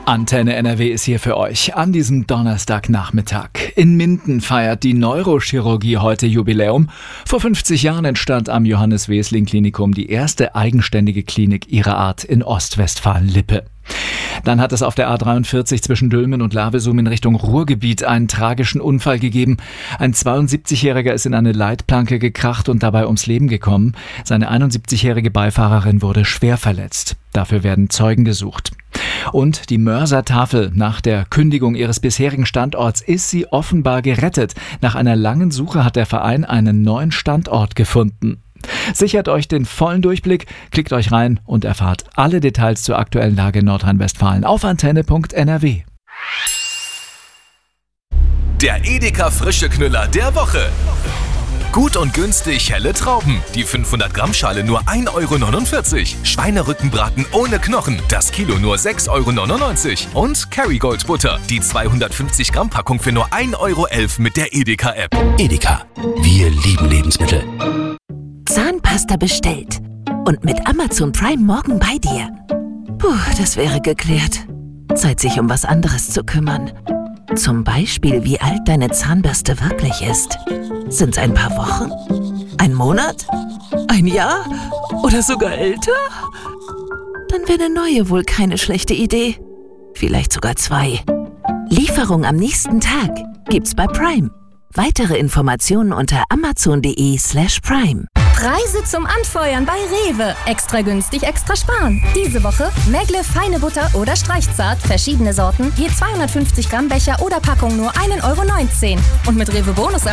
Antenne NRW ist hier für euch an diesem Donnerstagnachmittag. In Minden feiert die Neurochirurgie heute Jubiläum. Vor 50 Jahren entstand am Johannes-Wesling-Klinikum die erste eigenständige Klinik ihrer Art in Ostwestfalen-Lippe. Dann hat es auf der A43 zwischen Dülmen und Lavesum in Richtung Ruhrgebiet einen tragischen Unfall gegeben. Ein 72-Jähriger ist in eine Leitplanke gekracht und dabei ums Leben gekommen. Seine 71-jährige Beifahrerin wurde schwer verletzt. Dafür werden Zeugen gesucht. Und die Mörser-Tafel. Nach der Kündigung ihres bisherigen Standorts ist sie offenbar gerettet. Nach einer langen Suche hat der Verein einen neuen Standort gefunden. Sichert euch den vollen Durchblick, klickt euch rein und erfahrt alle Details zur aktuellen Lage in Nordrhein-Westfalen auf antenne.nrw. Der Edeka frische Knüller der Woche. Gut und günstig helle Trauben. Die 500 Gramm Schale nur 1,49 €. Schweinerückenbraten ohne Knochen. Das Kilo nur 6,99 €. Und Kerrygold Butter. Die 250 Gramm Packung für nur 1,11 € mit der Edeka App. Edeka. Wir lieben Lebensmittel. Zahnpasta bestellt. Und mit Amazon Prime morgen bei dir. Puh, das wäre geklärt. Zeit, sich um was anderes zu kümmern. Zum Beispiel, wie alt deine Zahnbürste wirklich ist. Sind's ein paar Wochen? Ein Monat? Ein Jahr? Oder sogar älter? Dann wäre eine neue wohl keine schlechte Idee. Vielleicht sogar 2. Lieferung am nächsten Tag gibt's bei Prime. Weitere Informationen unter amazon.de/prime. Preise zum Anfeuern bei Rewe. Extra günstig, extra sparen. Diese Woche Megle feine Butter oder Streichzart, verschiedene Sorten, je 250 Gramm Becher oder Packung nur 1,19 € Und mit Rewe Bonus